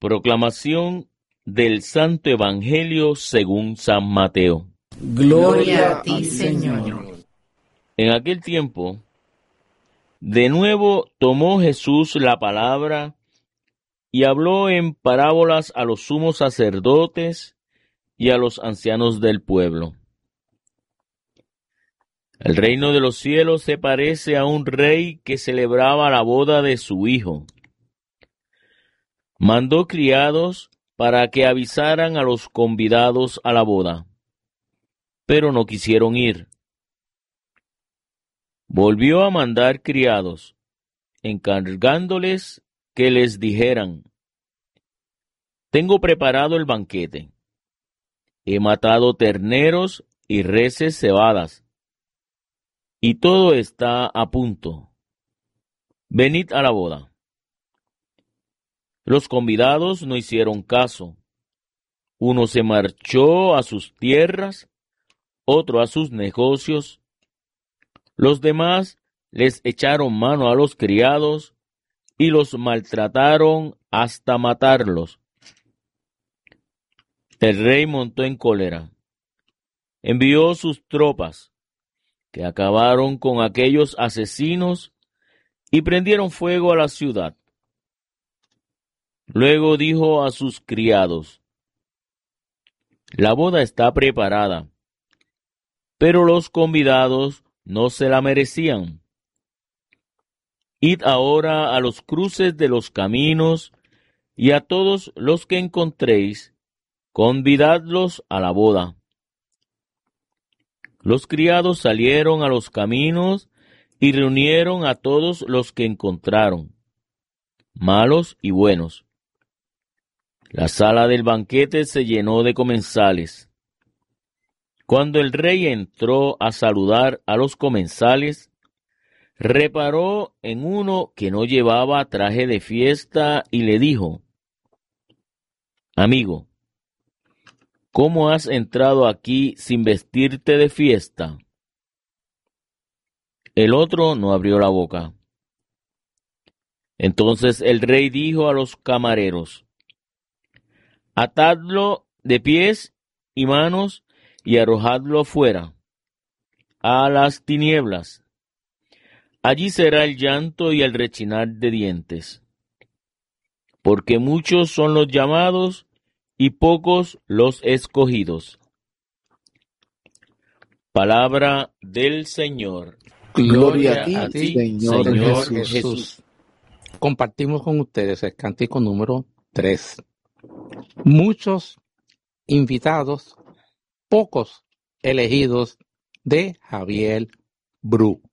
Proclamación del Santo Evangelio según San Mateo. Gloria a ti, Señor. En aquel tiempo, de nuevo tomó Jesús la palabra y habló en parábolas a los sumos sacerdotes y a los ancianos del pueblo. El reino de los cielos se parece a un rey que celebraba la boda de su hijo. Mandó criados para que avisaran a los convidados a la boda, pero no quisieron ir. Volvió a mandar criados, encargándoles que les dijeran: Tengo preparado el banquete. He matado terneros y reses cebadas, y todo está a punto. Venid a la boda. Los convidados no hicieron caso. Uno se marchó a sus tierras, otro a sus negocios. Los demás les echaron mano a los criados y los maltrataron hasta matarlos. El rey montó en cólera. Envió sus tropas, que acabaron con aquellos asesinos y prendieron fuego a la ciudad. Luego dijo a sus criados: La boda está preparada, pero los convidados no se la merecían. Id ahora a los cruces de los caminos y a todos los que encontréis, convidadlos a la boda. Los criados salieron a los caminos y reunieron a todos los que encontraron, malos y buenos. La sala del banquete se llenó de comensales. Cuando el rey entró a saludar a los comensales, reparó en uno que no llevaba traje de fiesta y le dijo: Amigo, ¿cómo has entrado aquí sin vestirte de fiesta? El otro no abrió la boca. Entonces el rey dijo a los camareros: Atadlo de pies y manos y arrojadlo fuera, a las tinieblas. Allí será el llanto y el rechinar de dientes, porque muchos son los llamados y pocos los escogidos. Palabra del Señor. Gloria a ti, Señor Jesús. Compartimos con ustedes el cántico número 3. Muchos invitados, pocos elegidos, de Javier Bru.